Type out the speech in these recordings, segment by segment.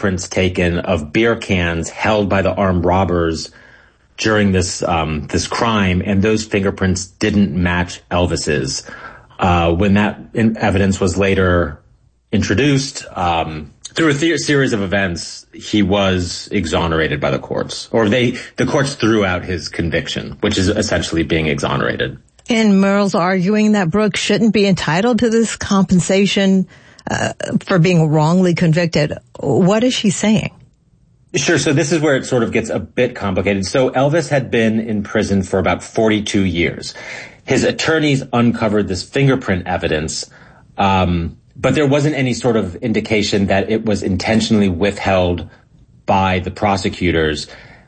fingerprints taken of beer cans held by the armed robbers during this crime, and those fingerprints didn't match Elvis's. When that evidence was later introduced, through a series of events, he was exonerated by the courts, or the courts threw out his conviction, which is essentially being exonerated. And Murrell's arguing that Brooks shouldn't be entitled to this compensation for being wrongly convicted. What is she saying? Sure. So this is where it sort of gets a bit complicated. So Elvis had been in prison for about 42 years. His attorneys uncovered this fingerprint evidence, but there wasn't any sort of indication that it was intentionally withheld by the prosecutors.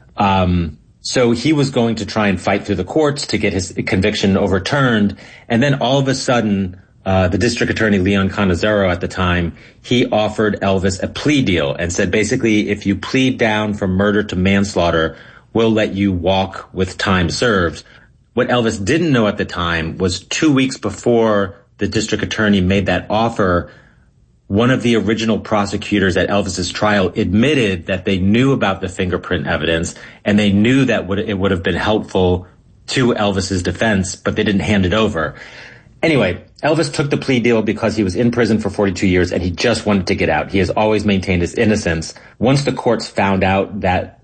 So he was going to try and fight through the courts to get his conviction overturned. And then all of a sudden, the district attorney, Leon Canizaro at the time, he offered Elvis a plea deal and said, basically, if you plead down from murder to manslaughter, we'll let you walk with time served. What Elvis didn't know at the time was 2 weeks before the district attorney made that offer, one of the original prosecutors at Elvis's trial admitted that they knew about the fingerprint evidence and they knew that it would have been helpful to Elvis's defense, but they didn't hand it over. Anyway, Elvis took the plea deal because he was in prison for 42 years and he just wanted to get out. He has always maintained his innocence. Once the courts found out that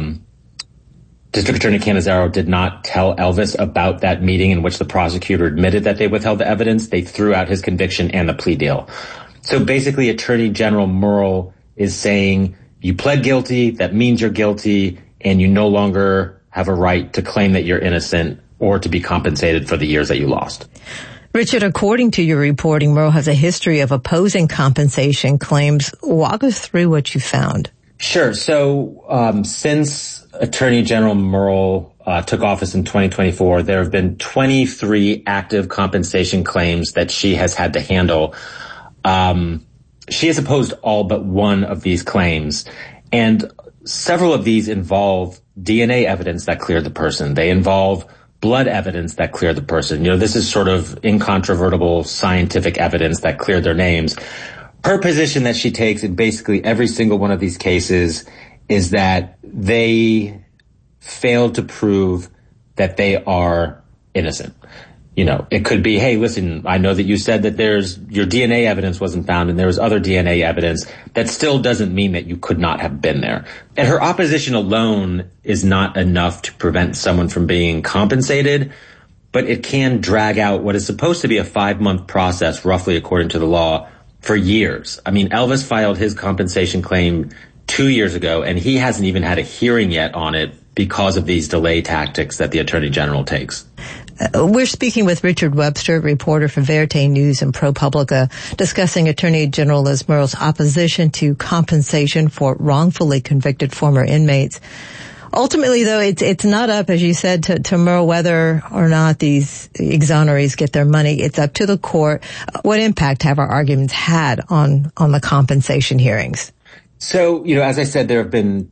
District Attorney Canizaro did not tell Elvis about that meeting in which the prosecutor admitted that they withheld the evidence, they threw out his conviction and the plea deal. So basically, Attorney General Murrell is saying, you pled guilty, that means you're guilty, and you no longer have a right to claim that you're innocent or to be compensated for the years that you lost. Richard, according to your reporting, Murrell has a history of opposing compensation claims. Walk us through what you found. Sure. So since Attorney General Murrell took office in 2024, there have been 23 active compensation claims that she has had to handle. She has opposed all but one of these claims, and several of these involve DNA evidence that cleared the person. They involve blood evidence that cleared the person. You know, this is sort of incontrovertible scientific evidence that cleared their names. Her position that she takes in basically every single one of these cases is that they failed to prove that they are innocent. You know, it could be, hey, listen, I know that you said that your DNA evidence wasn't found and there was other DNA evidence. That still doesn't mean that you could not have been there. And her opposition alone is not enough to prevent someone from being compensated, but it can drag out what is supposed to be a 5-month process, roughly according to the law, for years. I mean, Elvis filed his compensation claim 2 years ago, and he hasn't even had a hearing yet on it because of these delay tactics that the Attorney General takes. We're speaking with Richard Webster, reporter for Verite News and ProPublica, discussing Attorney General Liz Murrell's opposition to compensation for wrongfully convicted former inmates. Ultimately, though, it's not up, as you said, to Murrell whether or not these exonerees get their money. It's up to the court. What impact have our arguments had on the compensation hearings? So, you know, as I said, there have been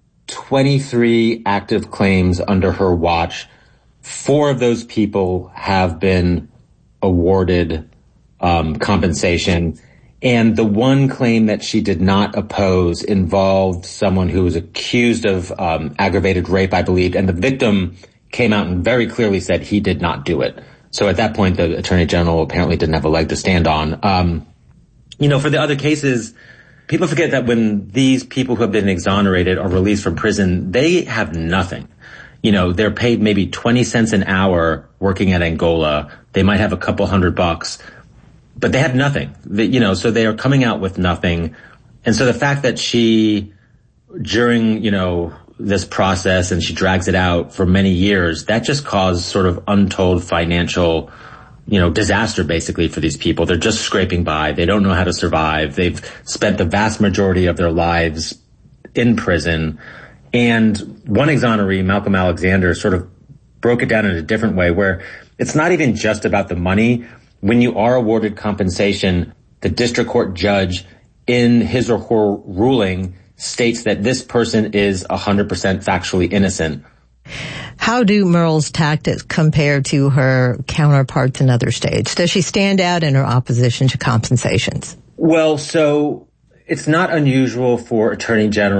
23 active claims under her watch. 4 of those people have been awarded compensation. And the one claim that she did not oppose involved someone who was accused of aggravated rape, I believe. And the victim came out and very clearly said he did not do it. So at that point, the Attorney General apparently didn't have a leg to stand on. You know, for the other cases, people forget that when these people who have been exonerated or released from prison, they have nothing. You know, they're paid maybe 20 cents an hour working at Angola. They might have a couple $100, but they have nothing. So they are coming out with nothing. And so the fact that she, during, this process, and she drags it out for many years, that just caused sort of untold financial, disaster basically for these people. They're just scraping by. They don't know how to survive. They've spent the vast majority of their lives in prison. And one exoneree, Malcolm Alexander, sort of broke it down in a different way, where it's not even just about the money. When you are awarded compensation, the district court judge in his or her ruling states that this person is 100% factually innocent. How do Murrell's tactics compare to her counterparts in other states? Does she stand out in her opposition to compensations? Well, so it's not unusual for Attorney General